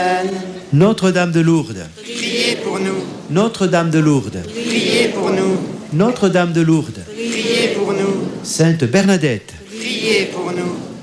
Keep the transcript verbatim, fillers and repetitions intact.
Amen. Notre-Dame de Lourdes, Priez pour nous. Notre-Dame de Lourdes, Priez pour nous. Notre-Dame de Lourdes, Priez pour nous. Sainte Bernadette, Priez pour nous.